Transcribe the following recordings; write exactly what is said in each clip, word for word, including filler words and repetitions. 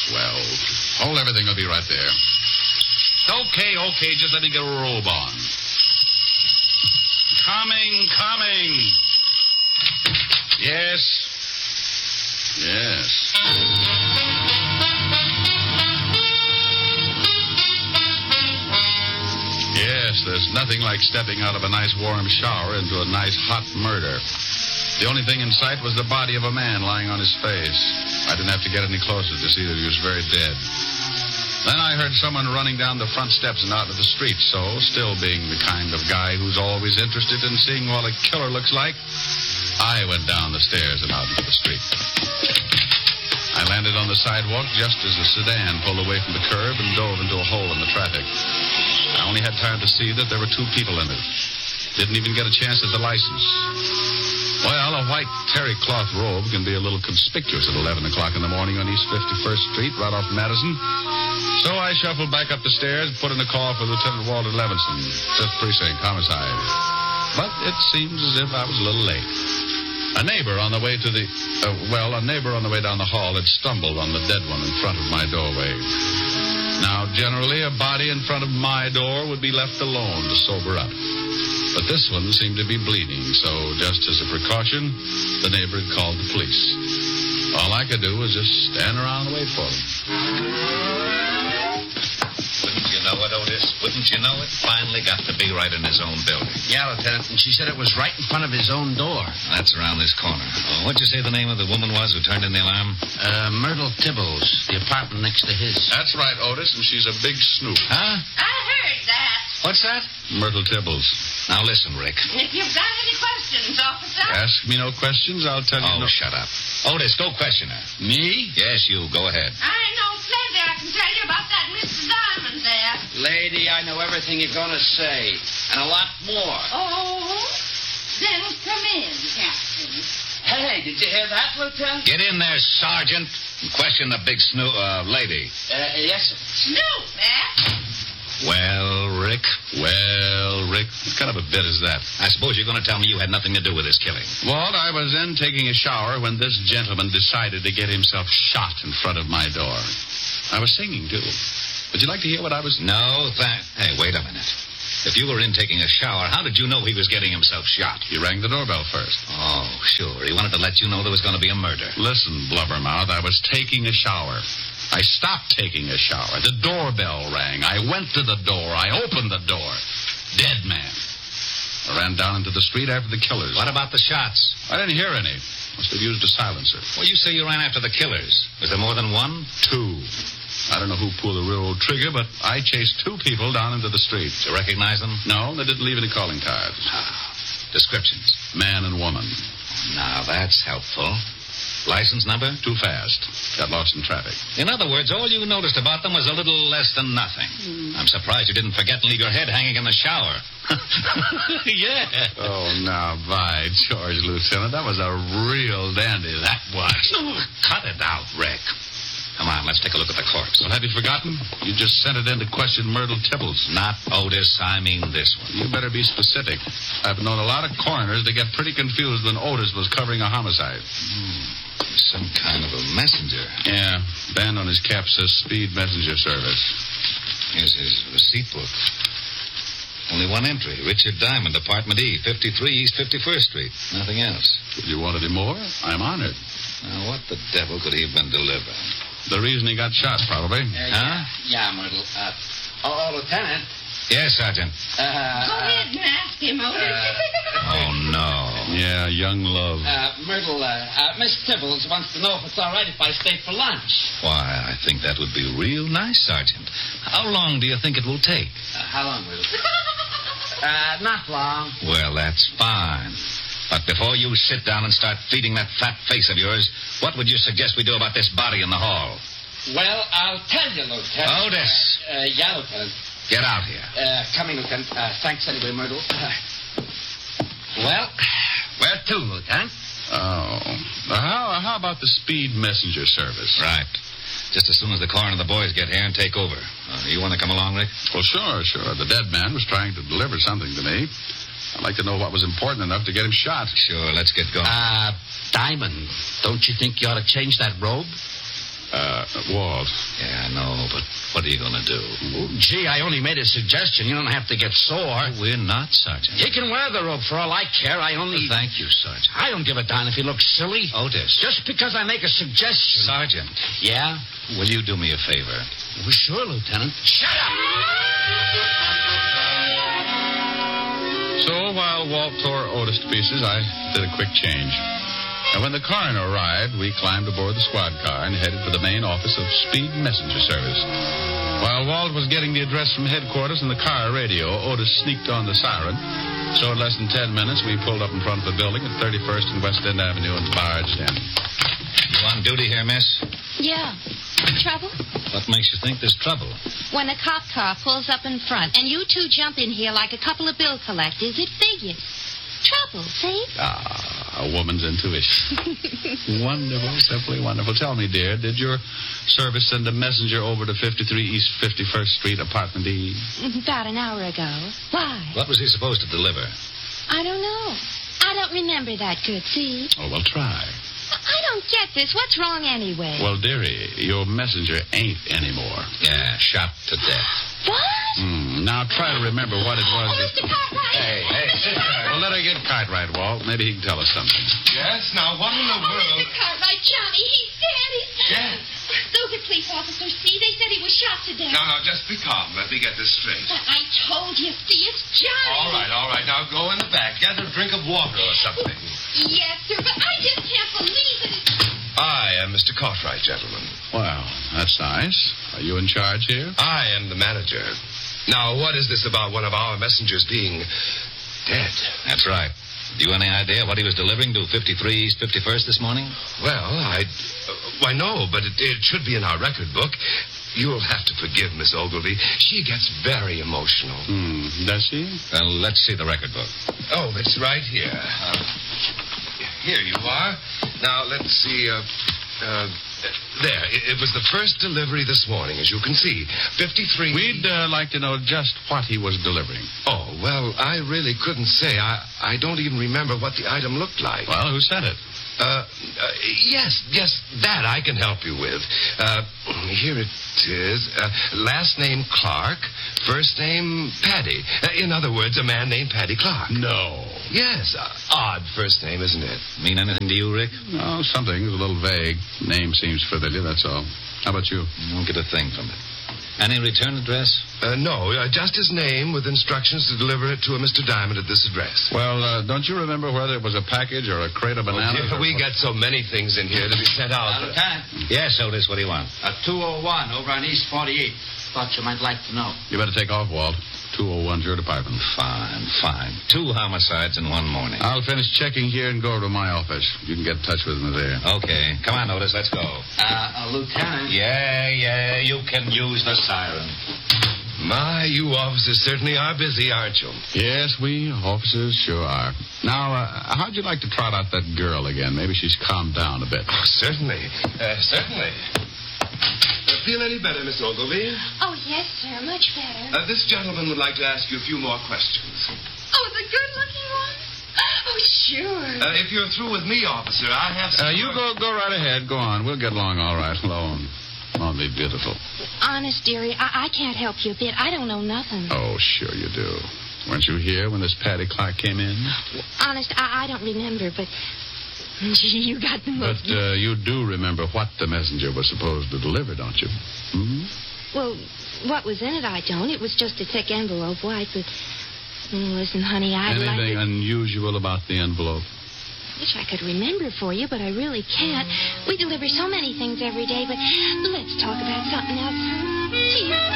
Well, hold everything. Will be right there. Okay, okay. Just let me get a robe on. Coming, coming. Yes. Yes. Yes, there's nothing like stepping out of a nice warm shower into a nice hot murder. The only thing in sight was the body of a man lying on his face. I didn't have to get any closer to see that he was very dead. Then I heard someone running down the front steps and out into the street, so, still being the kind of guy who's always interested in seeing what a killer looks like, I went down the stairs and out into the street. I landed on the sidewalk just as the sedan pulled away from the curb and dove into a hole in the traffic. I only had time to see that there were two people in it. Didn't even get a chance at the license. Well, a white terry cloth robe can be a little conspicuous at eleven o'clock in the morning on East fifty-first Street, right off Madison. So I shuffled back up the stairs and put in a call for Lieutenant Walter Levinson, fifth Precinct, homicide. But it seems as if I was a little late. A neighbor on the way to the... Uh, well, a neighbor on the way down the hall had stumbled on the dead one in front of my doorway. Now, generally, a body in front of my door would be left alone to sober up. But this one seemed to be bleeding, so just as a precaution, the neighbor had called the police. All I could do was just stand around and wait for them. Wouldn't you know it, Otis? Wouldn't you know it? Finally got to be right in his own building. Yeah, Lieutenant, and she said it was right in front of his own door. That's around this corner. Oh, what'd you say the name of the woman was who turned in the alarm? Uh, Myrtle Tibbles, the apartment next to his. That's right, Otis, and she's a big snoop. Huh? I heard that. What's that? Myrtle Tibbles. Now listen, Rick. If you've got any questions, officer. Ask me no questions, I'll tell you Oh, no... shut up. Otis, go question her. Me? Yes, you. Go ahead. I know plenty I can tell you about that Mister Diamond there. Lady, I know everything you're going to say, and a lot more. Oh? Then come in, Captain. Hey, did you hear that, Lieutenant? Get in there, Sergeant, and question the big snoo uh, lady. Uh, yes, sir. Snoop, eh? Well, Rick? Well, Rick, what kind of a bit is that? I suppose you're going to tell me you had nothing to do with this killing. Walt, I was in taking a shower when this gentleman decided to get himself shot in front of my door. I was singing, too. Would you like to hear what I was... No, thank... Hey, wait a minute. If you were in taking a shower, how did you know he was getting himself shot? He rang the doorbell first. Oh, sure. He wanted to let you know there was going to be a murder. Listen, blubbermouth, I was taking a shower. I stopped taking a shower. The doorbell rang. I went to the door. I opened the door. Dead man. I ran down into the street after the killers. What about the shots? I didn't hear any. Must have used a silencer. Well, you say you ran after the killers. Was there more than one? Two. I don't know who pulled the railroad trigger, but I chased two people down into the street. Did you recognize them? No, they didn't leave any calling cards. Ah, descriptions. Man and woman. Now, that's helpful. License number? Too fast. Got lost in traffic. In other words, all you noticed about them was a little less than nothing. Mm. I'm surprised you didn't forget and leave your head hanging in the shower. Yeah. Oh, now, by George, Lieutenant, that was a real dandy, that was. No, cut it out, Rick. Come on, let's take a look at the corpse. Well, have you forgotten? You just sent it in to question Myrtle Tibbles. Not Otis, I mean this one. You better be specific. I've known a lot of coroners that get pretty confused when Otis was covering a homicide. Hmm. Some kind of a messenger. Yeah, band on his cap says Speed Messenger Service. Here's his receipt book. Only one entry. Richard Diamond, Apartment E, fifty-three East fifty-first Street. Nothing else. If you wanted him more, I'm honored. Now, what the devil could he have been delivering? The reason he got shot, probably. Uh, huh? Yeah, yeah, Myrtle. Uh, oh, Lieutenant. Yes, Sergeant. Uh, Go ahead and ask him, Otis. Uh, oh, no. Yeah, young love. Uh, Myrtle, uh, uh, Miss Tibbles wants to know if it's all right if I stay for lunch. Why, I think that would be real nice, Sergeant. How long do you think it will take? Uh, how long, Myrtle? uh, not long. Well, that's fine. But before you sit down and start feeding that fat face of yours, what would you suggest we do about this body in the hall? Well, I'll tell you, Lieutenant. Otis. Uh, uh, yeah, Lieutenant. Get out here. Uh, coming, Lieutenant. Uh, thanks anyway, Myrtle. Uh, well, where to, Lieutenant? Oh. Well, how, how about the Speed Messenger Service? Right. Just as soon as the coroner and the boys get here and take over. Uh, you want to come along, Rick? Well, sure, sure. The dead man was trying to deliver something to me. I'd like to know what was important enough to get him shot. Sure, let's get going. Uh, Diamond, don't you think you ought to change that robe? Uh, Walt. Yeah, I know, but what are you going to do? Oh, gee, I only made a suggestion. You don't have to get sore. We're not, Sergeant. He can wear the rope for all I care. I only... Thank you, Sergeant. I don't give a darn if he looks silly. Otis. Just because I make a suggestion. Sergeant. Yeah? Will you do me a favor? Well, sure, Lieutenant. Shut up! So while Walt tore Otis to pieces, I did a quick change. And when the coroner arrived, we climbed aboard the squad car and headed for the main office of Speed Messenger Service. While Walt was getting the address from headquarters in the car radio, Otis sneaked on the siren. So in less than ten minutes, we pulled up in front of the building at thirty-first and West End Avenue and barged in. You on duty here, miss? Yeah. Trouble? What makes you think there's trouble? When a cop car pulls up in front and you two jump in here like a couple of bill collectors, it figures. Trouble, see? Ah, a woman's intuition. Wonderful, simply wonderful. Tell me, dear, did your service send a messenger over to fifty-three East fifty-first Street, apartment E? About an hour ago. Why? What was he supposed to deliver? I don't know. I don't remember that good, see? Oh, well, try. I don't get this. What's wrong anyway? Well, dearie, your messenger ain't anymore. Yeah, shot to death. What? Mm, now try to remember what it was. Oh, that- Mister Cartwright! Hey, hey, sit there. Well, let her get Cartwright, Walt. Maybe he can tell us something. Yes, now what in the Oh, world? Mister Cartwright, Johnny, he's dead. He's... Yes. Those are police officers, see? They said he was shot to death. Now, now, just be calm. Let me get this straight. But I told you, see, it's Johnny. All right, all right. Now go in the back. Get a drink of water or something. Yes, sir, but I just can't believe it. I am Mister Cartwright, gentlemen. Well, that's nice. Are you in charge here? I am the manager. Now, what is this about one of our messengers being dead? That's right. Do you have any idea what he was delivering to fifty-three East fifty-first this morning? Well, I... Uh, why, no, but it, it should be in our record book. You'll have to forgive Miss Ogilvy. She gets very emotional. Hmm, does she? Well, let's see the record book. Oh, it's right here. Uh, here you are. Now, let's see. Uh, uh, there. It, it was the first delivery this morning, as you can see. fifty-three... We'd uh, like to know just what he was delivering. Oh, well, I really couldn't say. I, I don't even remember what the item looked like. Well, who sent it? Uh, uh, yes, yes, that I can help you with. Uh, here it is. Uh, last name Clark, first name Paddy. Uh, in other words, a man named Paddy Clark. No. Yes, uh, odd first name, isn't it? Mean anything to you, Rick? No, something. It's a little vague. Name seems familiar, that's all. How about you? Won't get a thing from it. Any return address? Uh, no, uh, just his name with instructions to deliver it to a Mister Diamond at this address. Well, uh, don't you remember whether it was a package or a crate of bananas? Oh, dear, or we what? get so many things in here to be sent out. Uh, Lieutenant, Yes, Otis, what do you want? uh, two oh one over on East forty-eight. Thought you might like to know. You better take off, Walt. two oh one's your department. Fine, fine. Two homicides in one morning. I'll finish checking here and go over to my office. You can get in touch with me there. Okay. Come on, Otis, let's go. Uh, uh, Lieutenant. Yeah, yeah, you can use the siren. My, you officers certainly are busy, aren't you? Yes, we officers sure are. Now, uh, how'd you like to trot out that girl again? Maybe she's calmed down a bit. Oh, certainly. Uh, certainly. Uh, feel any better, Miss Ogilvy? Oh, yes, sir, much better. Uh, this gentleman would like to ask you a few more questions. Oh, the good-looking one? Oh, sure. Uh, if you're through with me, officer, I have some... Uh, you go go right ahead. Go on. We'll get along all right alone. Won't be beautiful. Honest, dearie, I-, I can't help you a bit. I don't know nothing. Oh, sure you do. Weren't you here when this Paddy Clark came in? Honest, I, I don't remember, but... Gee, you got the most... But uh, you do remember what the messenger was supposed to deliver, don't you? Hmm? Well, what was in it, I don't. It was just a thick envelope, white, but... Mm, listen, honey, I'd like Anything to... unusual about the envelope? wish I could remember for you, but I really can't. We deliver so many things every day, but let's talk about something else. See you.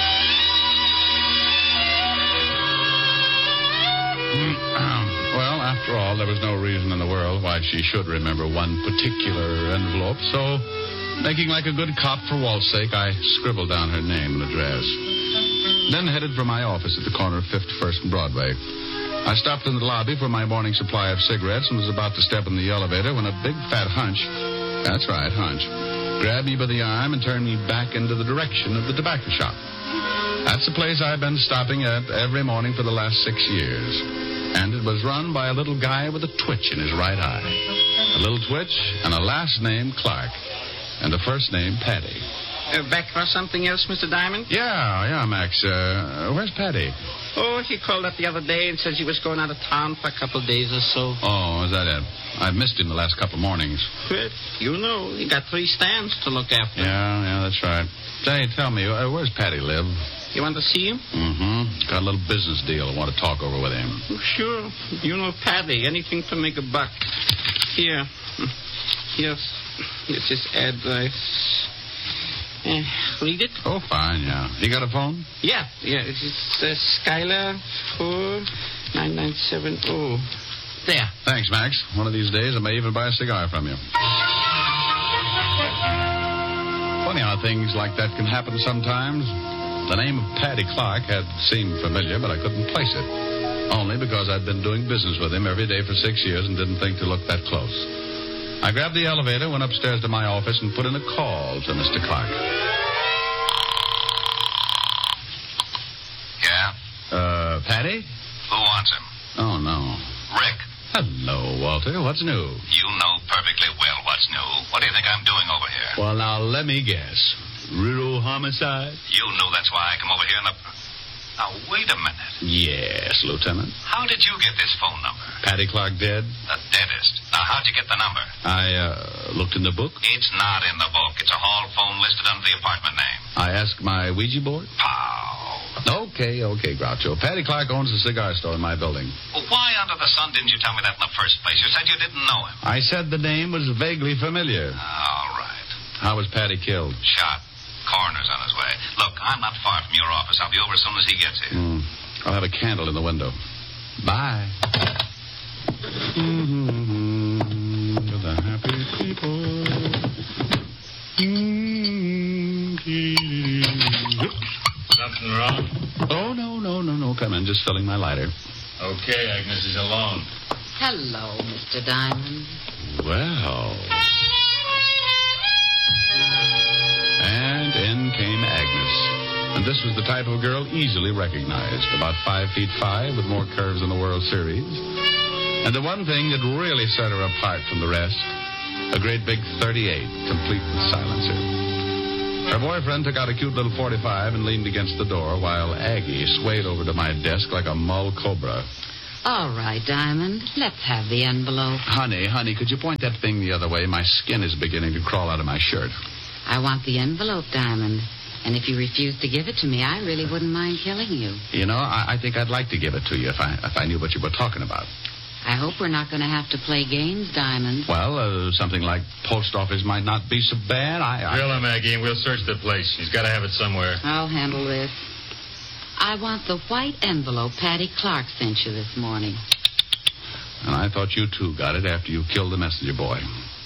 Well, after all, there was no reason in the world why she should remember one particular envelope, so, making like a good cop for Walt's sake, I scribbled down her name and address. Then headed for my office at the corner of fifty-first and Broadway. I stopped in the lobby for my morning supply of cigarettes and was about to step in the elevator when a big fat hunch, that's right, hunch, grabbed me by the arm and turned me back into the direction of the tobacco shop. That's the place I've been stopping at every morning for the last six years. And it was run by a little guy with a twitch in his right eye. A little twitch and a last name, Clark. And the first name, Patty. Uh, back for something else, Mister Diamond? Yeah, yeah, Max. Uh, where's Patty? Oh, he called up the other day and says he was going out of town for a couple of days or so. Oh, is that it? I've missed him the last couple of mornings. Good. You know, he got three stands to look after. Yeah, yeah, that's right. Say, tell me, uh, where's Patty live? You want to see him? Mm-hmm. Got a little business deal I want to talk over with him. Oh, sure. You know Patty. Anything to make a buck. Here. Here's, here's his address. Uh, read it? Oh, fine, yeah. He got a phone? Yeah, yeah. It's uh, Skylar four nine nine seven zero. There. Thanks, Max. One of these days I may even buy a cigar from you. Funny how things like that can happen sometimes. The name of Patty Clark had seemed familiar, but I couldn't place it. Only because I'd been doing business with him every day for six years and didn't think to look that close. I grabbed the elevator, went upstairs to my office, and put in a call to Mister Clark. Yeah? Uh, Patty? Who wants him? Oh, no. Rick. Hello, Walter. What's new? You know perfectly well what's new. What do you think I'm doing over here? Well, now, let me guess. Rural homicide? You knew that's why I come over here in the... Now, wait a minute. Yes, Lieutenant. How did you get this phone number? Patty Clark dead? The deadest. Now, how'd you get the number? I, uh, looked in the book. It's not in the book. It's a hall phone listed under the apartment name. I asked my Ouija board. Pow. Okay, okay, Groucho. Patty Clark owns a cigar store in my building. Well, why under the sun didn't you tell me that in the first place? You said you didn't know him. I said the name was vaguely familiar. All right. How was Patty killed? Shot. Coroner's on his way. Look, I'm not far from your office. I'll be over as soon as he gets here. Mm. I'll have a candle in the window. Bye. Mm-hmm. To the happy people. Mm-hmm. Something wrong? Oh, no, no, no, no. Come in. Just filling my lighter. Okay, Agnes is alone. Hello, Mister Diamond. Well. And in came Agnes. And this was the type of girl easily recognized. About five feet five with more curves than the World Series. And the one thing that really set her apart from the rest, a great big thirty-eight, complete with silencer. Her boyfriend took out a cute little forty-five and leaned against the door while Aggie swayed over to my desk like a mull cobra. All right, Diamond. Let's have the envelope. Honey, honey, could you point that thing the other way? My skin is beginning to crawl out of my shirt. I want the envelope, Diamond. And if you refuse to give it to me, I really wouldn't mind killing you. You know, I, I think I'd like to give it to you if I if I knew what you were talking about. I hope we're not going to have to play games, Diamond. Well, uh, something like post office might not be so bad. I, I... Drill him, Aggie, and we'll search the place. He's got to have it somewhere. I'll handle this. I want the white envelope Patty Clark sent you this morning. And I thought you, too, got it after you killed the messenger boy.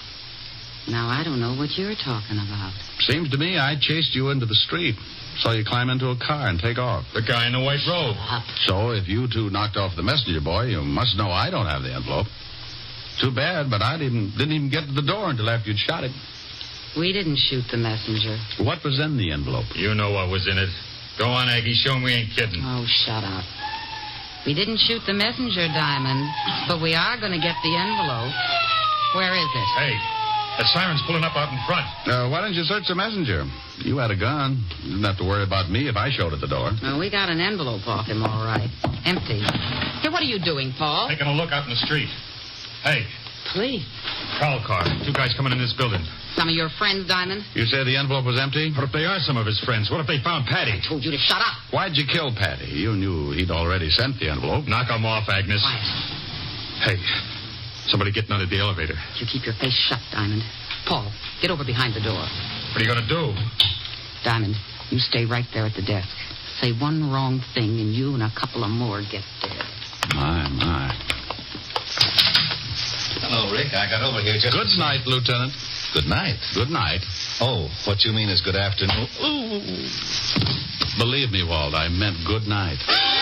Now, I don't know what you're talking about. Seems to me I chased you into the street. Saw you climb into a car and take off. The guy in the white robe. So if you two knocked off the messenger boy, you must know I don't have the envelope. Too bad, but I didn't, didn't even get to the door until after you'd shot him. We didn't shoot the messenger. What was in the envelope? You know what was in it. Go on, Aggie. Show him we ain't kidding. Oh, shut up. We didn't shoot the messenger, Diamond, but we are going to get the envelope. Where is it? Hey, the siren's pulling up out in front. Uh, why didn't you search the messenger? You had a gun. You didn't have to worry about me if I showed at the door. Well, we got an envelope off him, all right. Empty. Here, what are you doing, Paul? Taking a look out in the street. Hey, Police. prowl car. Two guys coming in this building. Some of your friends, Diamond? You say the envelope was empty? What if they are some of his friends? What if they found Patty? Told you to shut up. Why'd you kill Patty? You knew he'd already sent the envelope. Knock him off, Agnes. Quiet. Hey, somebody getting out of the elevator. You keep your face shut, Diamond. Paul, get over behind the door. What are you going to do? Diamond, you stay right there at the desk. Say one wrong thing, and you and a couple of more get dead. My, my. Hello, Rick. I got over here just... Good night, Lieutenant. Good night. Good night. Oh, what you mean is good afternoon. Believe me, Walt, I meant good night.